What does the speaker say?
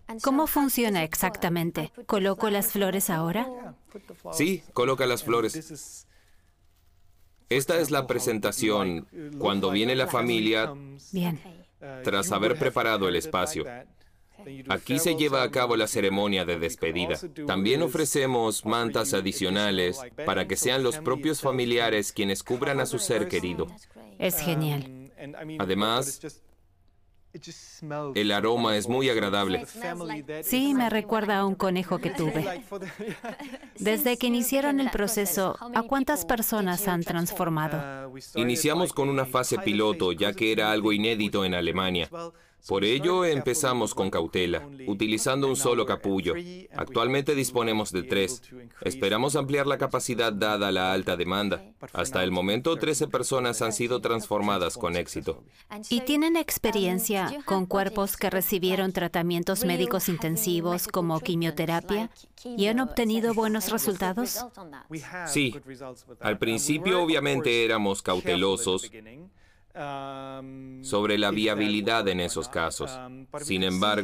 ¿Cómo funciona exactamente? ¿Coloco las flores ahora? Sí, coloca las flores. Esta es la presentación cuando viene la familia Bien. tras haber preparado el espacio. Aquí se lleva a cabo la ceremonia de despedida. También ofrecemos mantas adicionales para que sean los propios familiares quienes cubran a su ser querido. Es genial. Además, el aroma es muy agradable. Sí, me recuerda a un conejo que tuve. Desde que iniciaron el proceso, ¿a cuántas personas han transformado? Iniciamos con una fase piloto, ya que era algo inédito en Alemania. Por ello, empezamos con cautela, utilizando un solo capullo. Actualmente disponemos de 3. Esperamos ampliar la capacidad dada la alta demanda. Hasta el momento, 13 personas han sido transformadas con éxito. ¿Y tienen experiencia con cuerpos que recibieron tratamientos médicos intensivos como quimioterapia y han obtenido buenos resultados? Sí. Al principio, obviamente, éramos cautelosos sobre la viabilidad en esos casos. Sin embargo,